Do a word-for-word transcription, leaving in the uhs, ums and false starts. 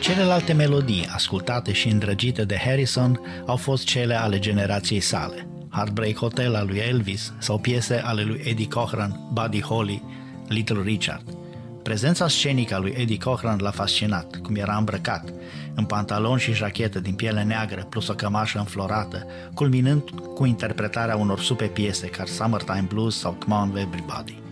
Celelalte melodii, ascultate și îndrăgite de Harrison, au fost cele ale generației sale. Heartbreak Hotel al lui Elvis sau piese ale lui Eddie Cochran, Buddy Holly, Little Richard. Prezența scenică a lui Eddie Cochran l-a fascinat, cum era îmbrăcat, în pantaloni și jachetă din piele neagră plus o cămașă înflorată, culminând cu interpretarea unor super piese ca Summertime Blues sau Come On Everybody.